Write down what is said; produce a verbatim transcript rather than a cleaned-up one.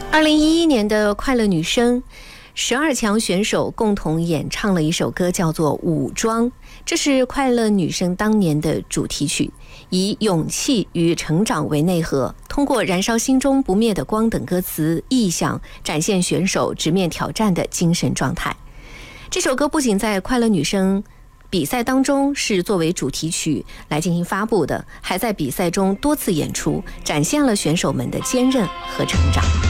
二零一一年的快乐女声，十二强选手共同演唱了一首歌，叫做《武装》。这是快乐女声当年的主题曲，以勇气与成长为内核，通过燃烧心中不灭的光等歌词意象，展现选手直面挑战的精神状态。这首歌不仅在快乐女声比赛当中是作为主题曲来进行发布的，还在比赛中多次演出，展现了选手们的坚韧和成长。